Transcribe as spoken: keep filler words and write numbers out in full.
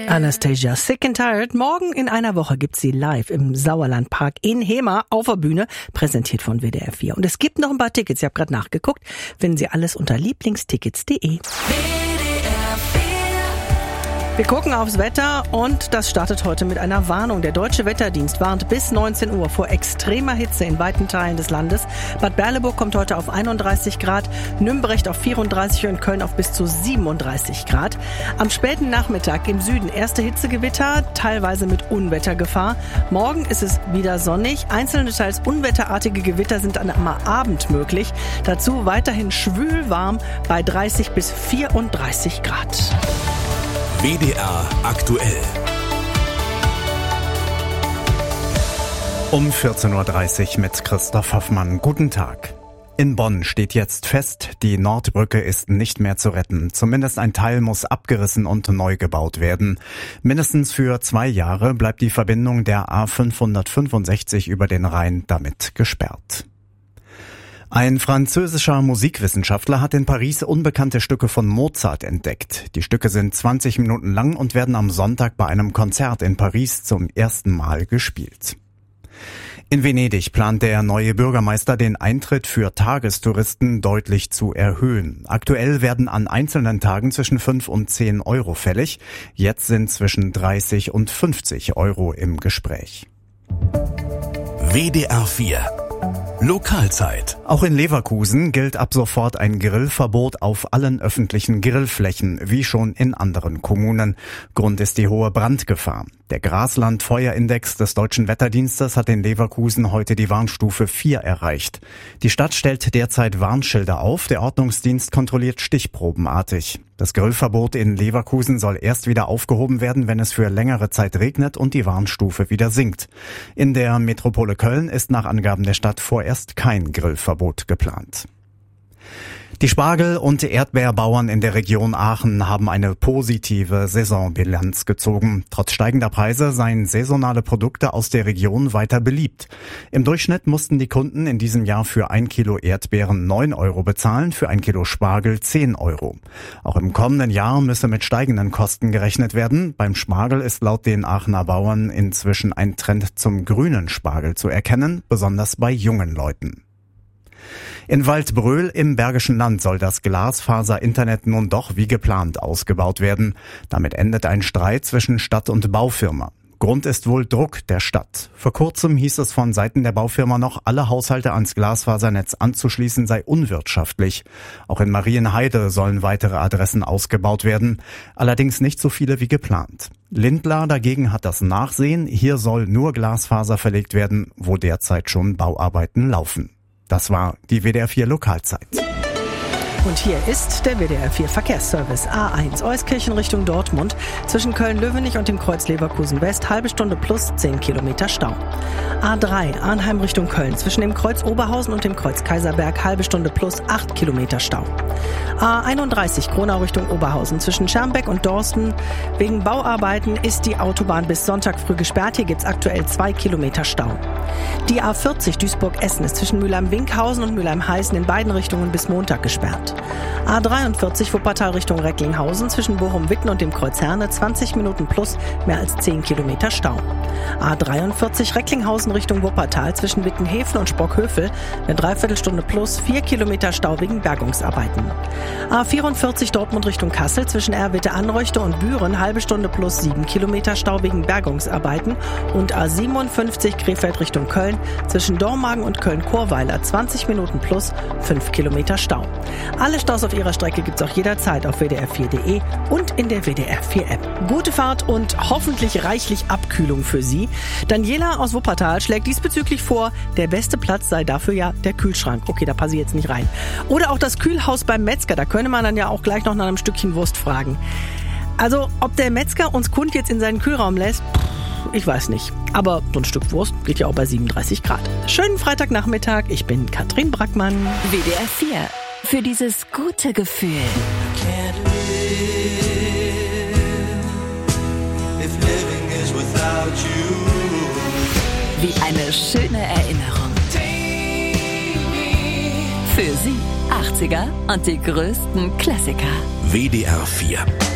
Anastasia, Sick and Tired. Morgen in einer Woche gibt's sie live im Sauerlandpark in Hemer auf der Bühne, präsentiert von W D R vier. Und es gibt noch ein paar Tickets, ich habe gerade nachgeguckt, finden Sie alles unter lieblingstickets punkt de. Wir gucken aufs Wetter und das startet heute mit einer Warnung. Der Deutsche Wetterdienst warnt bis neunzehn Uhr vor extremer Hitze in weiten Teilen des Landes. Bad Berleburg kommt heute auf einunddreißig Grad, Nümbrecht auf vierunddreißig und Köln auf bis zu siebenunddreißig Grad. Am späten Nachmittag im Süden erste Hitzegewitter, teilweise mit Unwettergefahr. Morgen ist es wieder sonnig. Einzelne teils unwetterartige Gewitter sind dann am Abend möglich. Dazu weiterhin schwül warm bei dreißig bis vierunddreißig Grad. W D R aktuell. Um vierzehn Uhr dreißig mit Christoph Hoffmann. Guten Tag. In Bonn steht jetzt fest, die Nordbrücke ist nicht mehr zu retten. Zumindest ein Teil muss abgerissen und neu gebaut werden. Mindestens für zwei Jahre bleibt die Verbindung der A fünfhundertfünfundsechzig über den Rhein damit gesperrt. Ein französischer Musikwissenschaftler hat in Paris unbekannte Stücke von Mozart entdeckt. Die Stücke sind zwanzig Minuten lang und werden am Sonntag bei einem Konzert in Paris zum ersten Mal gespielt. In Venedig plant der neue Bürgermeister, den Eintritt für Tagestouristen deutlich zu erhöhen. Aktuell werden an einzelnen Tagen zwischen fünf und zehn Euro fällig. Jetzt sind zwischen dreißig und fünfzig Euro im Gespräch. W D R vier Lokalzeit. Auch in Leverkusen gilt ab sofort ein Grillverbot auf allen öffentlichen Grillflächen, wie schon in anderen Kommunen. Grund ist die hohe Brandgefahr. Der Grasland-Feuerindex des Deutschen Wetterdienstes hat in Leverkusen heute die Warnstufe vier erreicht. Die Stadt stellt derzeit Warnschilder auf, der Ordnungsdienst kontrolliert stichprobenartig. Das Grillverbot in Leverkusen soll erst wieder aufgehoben werden, wenn es für längere Zeit regnet und die Warnstufe wieder sinkt. In der Metropole Köln ist nach Angaben der Stadt vorerst kein Grillverbot geplant. Die Spargel- und Erdbeerbauern in der Region Aachen haben eine positive Saisonbilanz gezogen. Trotz steigender Preise seien saisonale Produkte aus der Region weiter beliebt. Im Durchschnitt mussten die Kunden in diesem Jahr für ein Kilo Erdbeeren neun Euro bezahlen, für ein Kilo Spargel zehn Euro. Auch im kommenden Jahr müsse mit steigenden Kosten gerechnet werden. Beim Spargel ist laut den Aachener Bauern inzwischen ein Trend zum grünen Spargel zu erkennen, besonders bei jungen Leuten. In Waldbröl im Bergischen Land soll das Glasfaser-Internet nun doch wie geplant ausgebaut werden. Damit endet ein Streit zwischen Stadt und Baufirma. Grund ist wohl Druck der Stadt. Vor kurzem hieß es von Seiten der Baufirma noch, alle Haushalte ans Glasfasernetz anzuschließen sei unwirtschaftlich. Auch in Marienheide sollen weitere Adressen ausgebaut werden, allerdings nicht so viele wie geplant. Lindlar dagegen hat das Nachsehen, hier soll nur Glasfaser verlegt werden, wo derzeit schon Bauarbeiten laufen. Das war die W D R vier Lokalzeit. Und hier ist der W D R vier Verkehrsservice. A eins Euskirchen Richtung Dortmund. Zwischen Köln-Löwenich und dem Kreuz Leverkusen West. Halbe Stunde plus zehn Kilometer Stau. A drei Arnheim Richtung Köln. Zwischen dem Kreuz Oberhausen und dem Kreuz Kaiserberg. Halbe Stunde plus acht Kilometer Stau. A einunddreißig Kronau Richtung Oberhausen. Zwischen Schermbeck und Dorsten. Wegen Bauarbeiten ist die Autobahn bis Sonntag früh gesperrt. Hier gibt's aktuell zwei Kilometer Stau. Die A vierzig Duisburg-Essen ist zwischen Mülheim-Winkhausen und Mülheim-Heißen in beiden Richtungen bis Montag gesperrt. A dreiundvierzig Wuppertal Richtung Recklinghausen zwischen Bochum-Witten und dem Kreuz Herne zwanzig Minuten plus mehr als zehn Kilometer Stau. A dreiundvierzig Recklinghausen Richtung Wuppertal zwischen Wittenhäfen und Sprockhövel eine Dreiviertelstunde plus vier Kilometer Stau wegen Bergungsarbeiten. A vierundvierzig Dortmund Richtung Kassel zwischen Erwitte-Anreuchte und Büren halbe Stunde plus sieben Kilometer Stau wegen Bergungsarbeiten und A siebenundfünfzig Krefeld Richtung Köln zwischen Dormagen und Köln-Chorweiler zwanzig Minuten plus fünf Kilometer Stau. Alle Staus auf ihrer Strecke gibt's auch jederzeit auf w d r vier punkt de und in der W D R vier App. Gute Fahrt und hoffentlich reichlich Abkühlung für Sie. Daniela aus Wuppertal schlägt diesbezüglich vor, der beste Platz sei dafür ja der Kühlschrank. Okay, da passe ich jetzt nicht rein. Oder auch das Kühlhaus beim Metzger, da könnte man dann ja auch gleich noch nach einem Stückchen Wurst fragen. Also, ob der Metzger uns Kund jetzt in seinen Kühlraum lässt, ich weiß nicht. Aber so ein Stück Wurst geht ja auch bei siebenunddreißig Grad. Schönen Freitagnachmittag, ich bin Katrin Brackmann. W D R vier. Für dieses gute Gefühl. Wie eine schöne Erinnerung. Für Sie achtziger und die größten Klassiker. W D R vier